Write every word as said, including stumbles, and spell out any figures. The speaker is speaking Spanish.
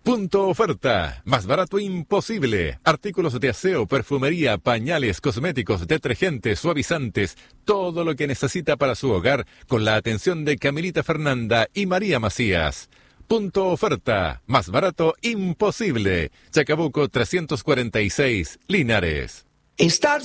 Punto oferta. Más barato imposible. Artículos de aseo, perfumería, pañales, cosméticos, detergentes, suavizantes. Todo lo que necesita para su hogar con la atención de Camilita Fernanda y María Macías. Punto oferta. Más barato imposible. Chacabuco trescientos cuarenta y seis, Linares. Estar